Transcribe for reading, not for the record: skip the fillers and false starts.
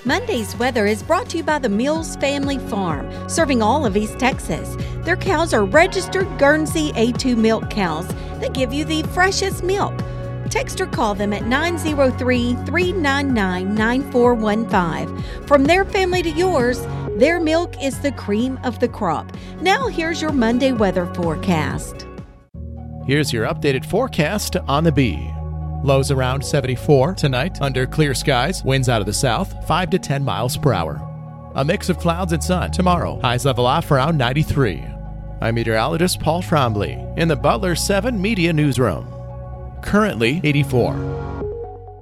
Monday's weather is brought to you by the Mills Family Farm, serving all of East Texas. Their cows are registered Guernsey A2 milk cows that give you the freshest milk. Text or call them at 903-399-9415. From their family to yours, their milk is the cream of the crop. Now here's your Monday weather forecast. Here's your updated forecast on the Bee. Lows around 74 tonight under clear skies, winds out of the south, 5 to 10 miles per hour. A mix of clouds and sun tomorrow, highs level off around 93. I'm meteorologist Paul Trombley in the Butler 7 Media Newsroom. Currently 84.